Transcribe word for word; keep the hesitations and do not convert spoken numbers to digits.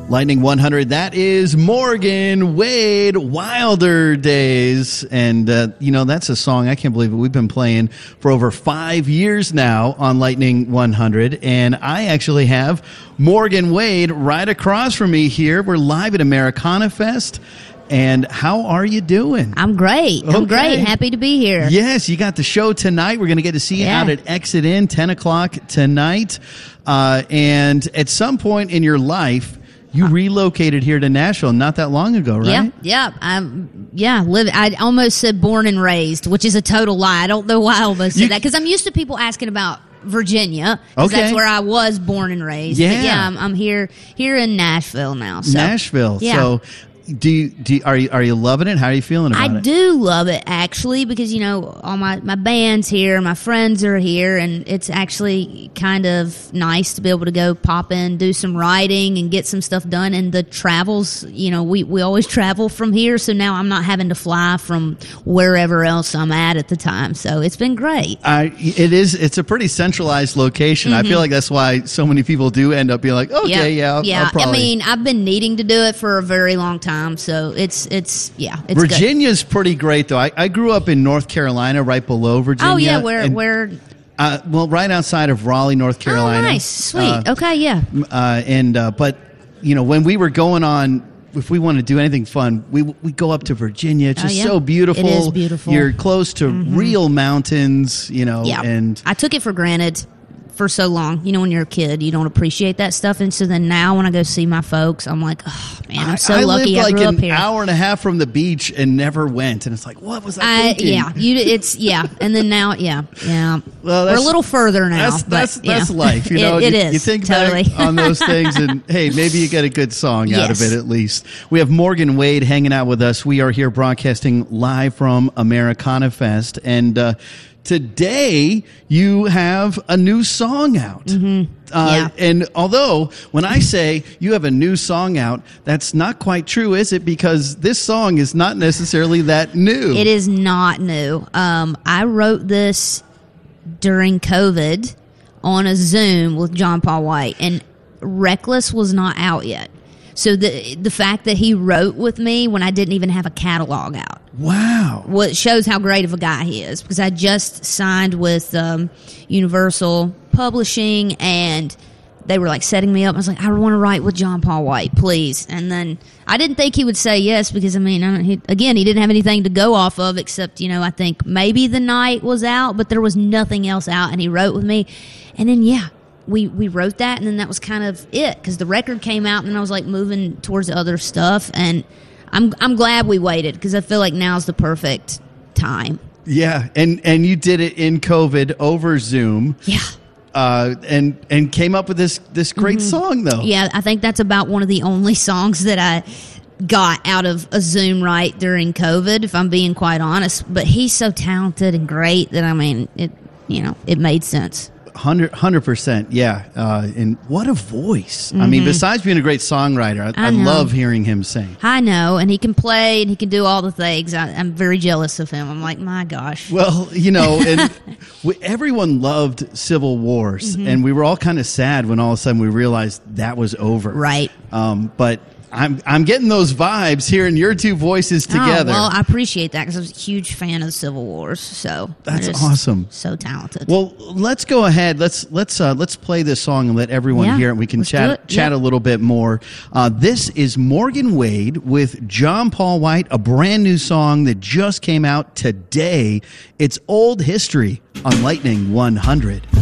Lightning one hundred, that is Morgan Wade, Wilder Days. And, uh, you know, that's a song, I can't believe it, we've been playing for over five years now on Lightning one hundred. And I actually have Morgan Wade right across from me here. We're live at Americana Fest. And how are you doing? I'm great. I'm Okay. great. Happy to be here. Yes, you got the show tonight. We're going to get to see you Yeah. out at Exit In, ten o'clock tonight. Uh, and at some point in your life, you relocated here to Nashville not that long ago, right? Yeah, yeah, I'm, yeah. Live. I almost said born and raised, which is a total lie. I don't know why I almost said You- that because I'm used to people asking about Virginia. 'Cause Okay. that's where I was born and raised. Yeah. But yeah. I'm, I'm here here in Nashville now. So. Nashville. Yeah. So, do you, do you, are you are you loving it? How are you feeling about I it? do love it actually because you know all my my band's here, my friends are here, and it's actually kind of nice to be able to go pop in, do some writing, and get some stuff done. And the travels, you know, we we always travel from here, so now I'm not having to fly from wherever else I'm at at the time. So it's been great. I, it is. It's a pretty centralized location. I feel like that's why so many people do end up being like, okay, yeah, I'll, yeah. I'll probably. I mean, I've been needing to do it for a very long time, so it's it's yeah, it's good. Virginia's pretty great, though. I, I grew up in North Carolina, right below Virginia. Oh yeah, where and, where? Uh, well, right outside of Raleigh, North Carolina. Oh, nice, sweet. Uh, Okay, yeah. Uh, and uh, but you know, when we were going on, if we want to do anything fun, we we go up to Virginia. It's Oh, just yeah. so beautiful. It is beautiful. You're close to real mountains, you know. Yeah, And I took it for granted for so long. You know, when you're a kid, you don't appreciate that stuff, and so then now when I go see my folks, I'm like, oh man, I'm so I, I lucky lived I like grew an up here. hour and a half from the beach and never went. And it's like, what was I, I, thinking? yeah, you. It's yeah, and then now, yeah, yeah. Well, We're that's- a little further now. That's but, that's yeah. that's life, you It- know. it you, is You think totally back on those things, and hey, maybe you get a good song out of Yes. it at least. We have Morgan Wade hanging out with us. We are here broadcasting live from Americana Fest, and uh, today you have a new song out. Mm-hmm. Uh, Yeah. And although when I say you have a new song out, that's not quite true, is it? Because this song is not necessarily that new. It is not new. Um, I wrote this during COVID on a Zoom with John Paul White, and Reckless was not out yet. So the the fact that he wrote with me when I didn't even have a catalog out, Wow. well, it shows how great of a guy he is. Because I just signed with um, Universal Publishing, and they were like setting me up. I was like, I want to write with John Paul White, please. And then I didn't think he would say yes because I mean, I don't, he, again, he didn't have anything to go off of except you know I think maybe The Night was out, but there was nothing else out. And he wrote with me, and then yeah. We, we wrote that, and then that was kind of it because the record came out, and then I was like moving towards other stuff, and I'm I'm glad we waited because I feel like now's the perfect time. Yeah, and and you did it in COVID over Zoom. Yeah, Uh, and and came up with this this great song though. yeah. I think that's about one of the only songs that I got out of a Zoom right during COVID, if I'm being quite honest. But he's so talented and great that I mean, it you know it made sense. Hundred percent, yeah. Uh, and what a voice! I mean, besides being a great songwriter, I, I I know. love hearing him sing. I know, and he can play and he can do all the things. I, I'm very jealous of him. I'm like, my gosh. Well, you know, and we, everyone loved Civil Wars, and we were all kind of sad when all of a sudden we realized that was over. Right. Um, but I'm I'm getting those vibes hearing your two voices together. Oh, well, I appreciate that because I was a huge fan of the Civil Wars. So That's they're just awesome. So talented. Well, let's go ahead. Let's let's uh, let's play this song and let everyone Yeah, hear it. We can let's do chat it. chat Yeah. a little bit more. Uh, this is Morgan Wade with John Paul White, a brand new song that just came out today. It's Old History on Lightning one hundred.